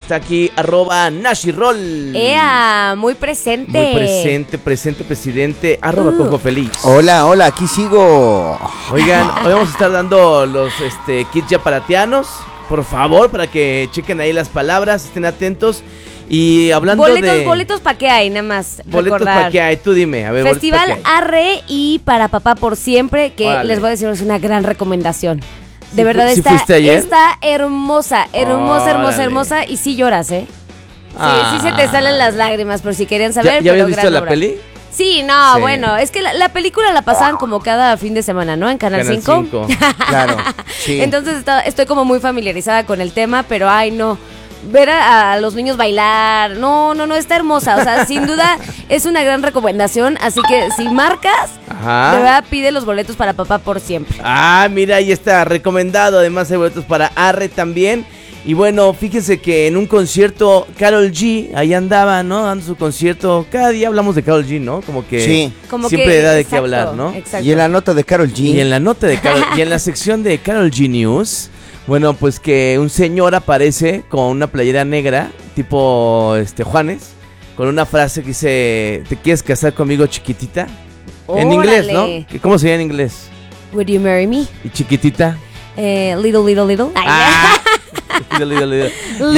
está aquí, @Nashirol. ¡Ea! Muy presente. Muy presente, presidente, @Coco Feliz. Hola, aquí sigo. Oigan, hoy vamos a estar dando los kits yaparateanos, por favor, para que chequen ahí las palabras, estén atentos. Y hablando boletos ¿para qué hay? Nada más boletos recordar. ¿para qué hay? Tú dime, a ver. Festival Arre y Para Papá por Siempre, que Órale. les voy a decir, es una gran recomendación. De ¿Sí verdad fuiste ayer? está hermosa, Órale. hermosa, y sí lloras, ¿eh? Ah. Sí se te salen las lágrimas, por si querían saber. ¿Ya pero habías visto gran la obra. peli? Sí, no, Sí. bueno, es que la película la pasaban como cada fin de semana, ¿no? En Canal 5. Claro, sí. Entonces estoy como muy familiarizada con el tema, pero ay, no. Ver a los niños bailar, no, está hermosa. O sea, sin duda es una gran recomendación. Así que si marcas, Ajá. de verdad pide los boletos para Papá por Siempre. Ah, mira, ahí está, recomendado. Además hay boletos para Arre también. Y bueno, fíjense que en un concierto, Karol G, ahí andaba, ¿no? Dando su concierto. Cada día hablamos de Karol G, ¿no? Como que Sí. siempre da de qué hablar, ¿no? Exacto. Y en la nota de Karol G. Y en la nota de Karol, y en la sección de Karol G News, bueno, pues que un señor aparece con una playera negra, tipo Juanes, con una frase que dice: ¿te quieres casar conmigo, chiquitita? En inglés, ¿no? ¿Cómo se llama en inglés? Would you marry me? ¿Y chiquitita? Little. Ay, Ah. Little.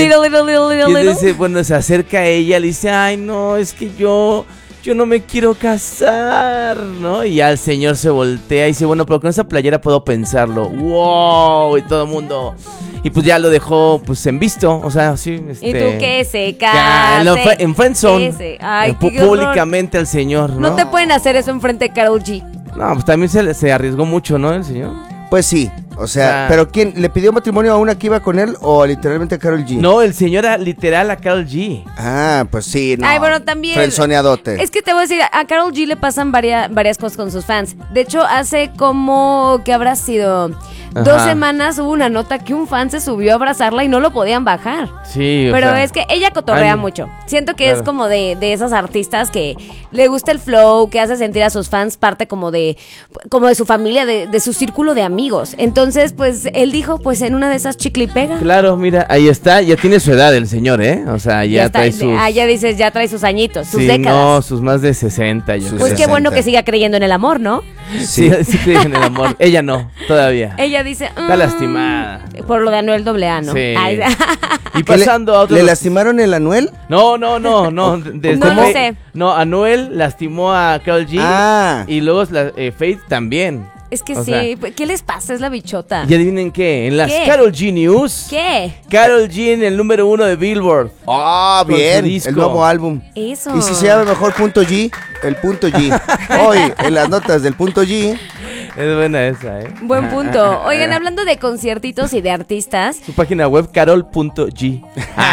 Y dice, bueno, se acerca a ella, le dice: ay, no, es que yo no me quiero casar, ¿no? Y ya el señor se voltea y dice: bueno, pero con esa playera puedo pensarlo. ¡Wow! Y todo el mundo. Y pues ya lo dejó, pues, en visto. O sea, sí. ¿Y tú qué se Ya, case? en friendzone. Ese. Ay, qué horror. Públicamente al señor, ¿no? No te pueden hacer eso enfrente de Karol G. No, pues también se arriesgó mucho, ¿no? El señor. Pues sí, o sea, Ah. ¿pero quién? ¿Le pidió matrimonio a una que iba con él o literalmente a Karol G? No, el señor era literal a Karol G. Ah, pues sí, no. Ay, bueno, también. Frenzoneadote. Es que te voy a decir, a Karol G le pasan varias cosas con sus fans. De hecho, hace como que habrá sido Ajá. 2 semanas hubo una nota que un fan se subió a abrazarla y no lo podían bajar. Sí, o Pero sea, es que ella cotorrea ay, mucho. Siento que claro. es como de esas artistas que le gusta el flow, que hace sentir a sus fans parte como de su familia, de su círculo de amigos. Entonces, pues, él dijo, pues, en una de esas chicle y pega. Claro, mira, ahí está, ya tiene su edad el señor, ¿eh? O sea, ya está, trae sus... ya dices, ya trae sus añitos, sus sí, décadas. no, sus más de 60, yo Sus creo. Pues qué 60. bueno que siga creyendo en el amor, ¿no? Sí, sí cree en el amor. Ella no, todavía. Ella dice... Está lastimada. Por lo de Anuel AA, ¿no? Sí. Ay, Y pasando a otro... ¿Le lastimaron el Anuel? No. Desde No lo Faith- sé. No, Anuel lastimó a Karol G. Ah. Y luego Faith también. es que O sí, sea, ¿qué les pasa? Es la bichota. Y adivinen qué, en las ¿Qué? Karol G News. ¿Qué? Karol G en el número 1 de Billboard. Ah, Con su bien, disco. el nuevo álbum. Eso. Y si se llama mejor Punto G, el Punto G. Hoy, en las notas del Punto G. Es buena esa, ¿eh? Buen punto. Oigan, hablando de conciertitos y de artistas, Su página web, carol.g.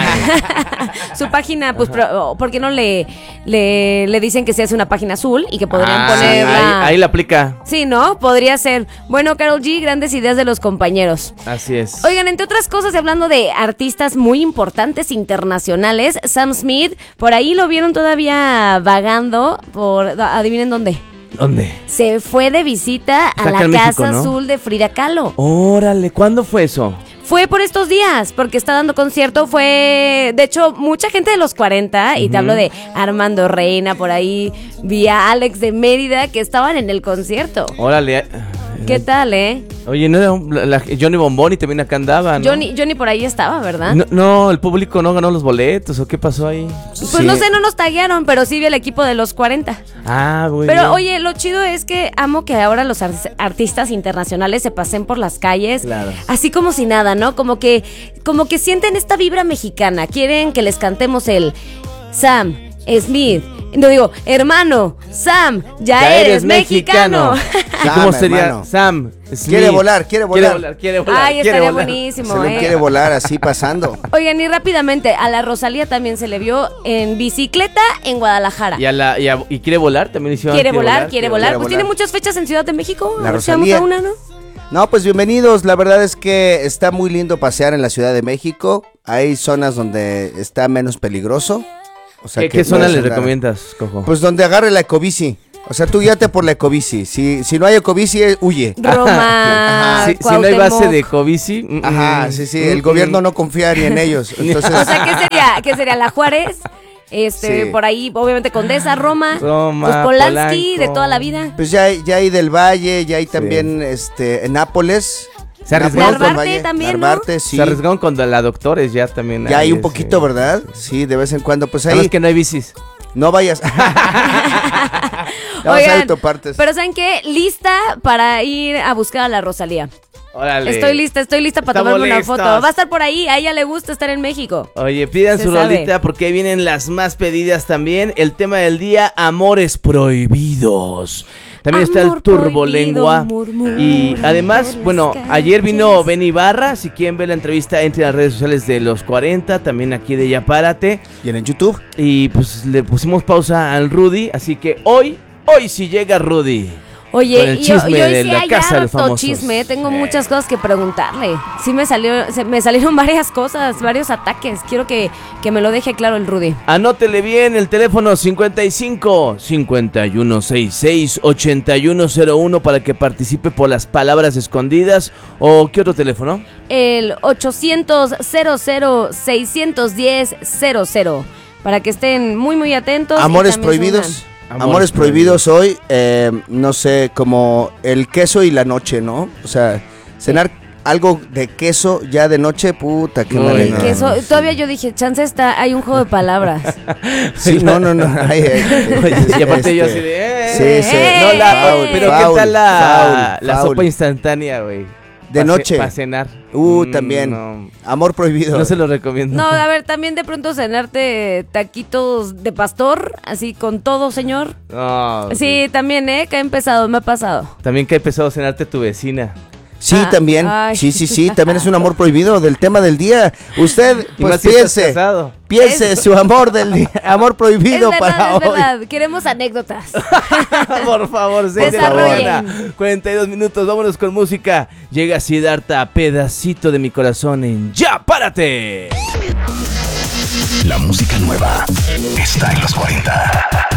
su página, pues, ¿por qué no le dicen que se hace una página azul y que podrían Ah, ponerla? ahí la aplica. Sí, ¿no? Podría ser. Bueno, Karol G, grandes ideas de los compañeros. Así es. Oigan, entre otras cosas, y hablando de artistas muy importantes internacionales, Sam Smith, por ahí lo vieron todavía vagando adivinen dónde. ¿Dónde? Se fue de visita Está a acá la en Casa México, ¿no? Azul de Frida Kahlo. Órale, ¿cuándo fue eso? Fue por estos días, porque está dando concierto. Fue, de hecho, mucha gente de los 40, y te hablo de Armando Reina, por ahí vi a Alex de Mérida, que estaban en el concierto. Órale. ¿Qué tal, Oye, ¿no era Johnny Bomboni también acá andaba, ¿no? Johnny por ahí estaba, ¿verdad? No, el público no ganó los boletos, ¿o qué pasó ahí? Pues Sí. no sé, no nos taguearon, pero sí vi el equipo de los 40. Ah, muy Pero bien. oye, lo chido es que amo que ahora los artistas internacionales se pasen por las calles, Claro. así como si nada, ¿no? Como que sienten esta vibra mexicana, quieren que les cantemos el Sam Smith. No digo, hermano, Sam, ya eres mexicano. ¿Y Sam, cómo sería? hermano. Sam Smith. Quiere volar. Quiere volar. Ay, quiere estaría volar. buenísimo, Se le quiere volar así pasando. Oigan, y rápidamente, a la Rosalía también se le vio en bicicleta en Guadalajara. Y quiere volar, también hicieron. Quiere volar. Pues volar. tiene muchas fechas en Ciudad de México. La A ver si vamos Rosalía. a una, ¿no? No, pues bienvenidos. La verdad es que está muy lindo pasear en la Ciudad de México. Hay zonas donde está menos peligroso. O sea, ¿Qué no zona es le andar- recomiendas, Cojo? Pues donde agarre la ecobici. O sea, tú guíate por la ecobici. Si no hay ecobici, huye. Roma, si no hay base de ecobici. Ajá, sí, el gobierno no confía ni en ellos. Entonces, O sea, ¿qué sería? La Juárez, Sí. por ahí, obviamente Condesa, Roma, Roma, pues Polanski, Polanco. de toda la vida. pues ya hay del Valle, ya hay también en Nápoles. Se arriesgaron Nápoles, Narvarte Valle, también, ¿no? Narvarte, sí. Se arriesgaron con la Doctores ya también. Ya hay un ese. poquito, ¿verdad? Sí, de vez en cuando. Pues Nada más ahí que no hay bicis. no vayas. Vamos a autopartes. pero ¿saben qué? Lista para ir a buscar a la Rosalía. Órale. Estoy lista para Estamos tomarme una listos. foto. Va a estar por ahí, a ella le gusta estar en México. Oye, pidan Se su sabe. rolita porque ahí vienen las más pedidas también. El tema del día, amores prohibidos. También está el Amor turbolengua. prohibido, murmullo Y además, por las bueno, calles. ayer vino Benny Ibarra. Si quieren ver la entrevista, entre las redes sociales de los 40, también aquí de Ya Párate. Y en YouTube. Y pues le pusimos pausa al Rudy. Así que hoy sí llega Rudy. Oye, Con el y chisme hoy de sí la hay casa de los harto famosos. chisme, tengo muchas cosas que preguntarle. Sí me salieron varias cosas, varios ataques. Quiero que me lo deje claro el Rudy. Anótele bien el teléfono 55 5166 8101 para que participe por las palabras escondidas. ¿O qué otro teléfono? El 800-00-610-00. Para que estén muy atentos. y Amores también se prohibidos. unan. Amores prohibidos hoy, no sé, como el queso y la noche, ¿no? O sea, cenar algo de queso ya de noche, puta, qué Uy, manera. no. Que todavía yo dije, chance hay un juego de palabras. Sí, no. Ay, Y aparte yo así de... Sí, sí. No, Foul, pero foul, ¿qué tal la foul. sopa instantánea, güey? De noche. Para cenar. También. No, Amor prohibido. no se lo recomiendo. No, a ver, también de pronto cenarte taquitos de pastor, así con todo, señor. No, Sí, también, que ha empezado, me ha pasado. También que ha empezado a cenarte tu vecina. Sí, Ah, también. ay. Sí, también es un amor prohibido del tema del día. Usted, Y pues más si estás piense casado. su amor del día, amor prohibido para es hoy. verdad, queremos anécdotas. Por favor, 6 de la Desarrollen. mañana, 42 minutos, vámonos con música. Llega Siddhartha, pedacito de mi corazón en Ya Párate. La música nueva está en los 40.